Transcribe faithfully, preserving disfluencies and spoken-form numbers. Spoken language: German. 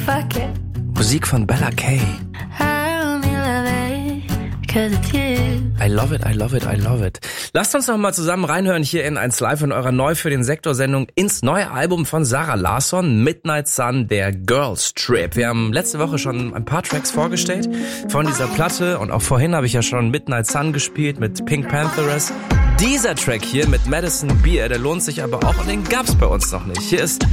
fuck it. Musik von Bella Kay. I love it, I love it, I love it. Lasst uns noch mal zusammen reinhören hier in eins Live in eurer neu für den Sektor-Sendung ins neue Album von Zara Larsson, Midnight Sun, der Girls Trip. Wir haben letzte Woche schon ein paar Tracks vorgestellt von dieser Platte und auch vorhin habe ich ja schon Midnight Sun gespielt mit Pink Pantheress. Dieser Track hier mit Madison Beer, der lohnt sich aber auch und den gab's bei uns noch nicht. Hier ist